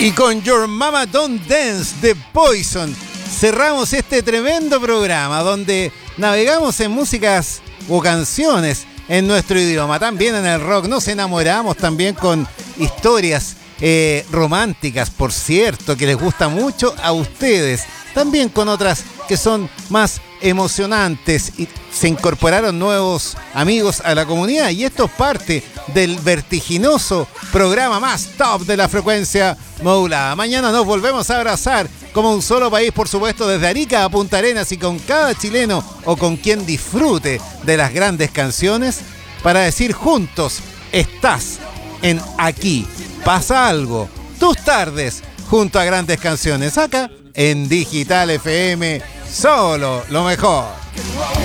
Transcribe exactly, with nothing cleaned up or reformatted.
Y con Your Mama Don't Dance de Poison cerramos este tremendo programa donde navegamos en músicas o canciones en nuestro idioma, también en el rock. Nos enamoramos también con historias eh, románticas, por cierto, que les gusta mucho a ustedes. También con otras que son más emocionantes y se incorporaron nuevos amigos a la comunidad, y esto es parte del vertiginoso programa más top de la frecuencia modulada. Mañana nos volvemos a abrazar como un solo país, por supuesto, desde Arica a Punta Arenas, y con cada chileno o con quien disfrute de las grandes canciones, para decir juntos: estás en Aquí Pasa Algo, tus tardes junto a grandes canciones, acá en Digital F M, solo lo mejor.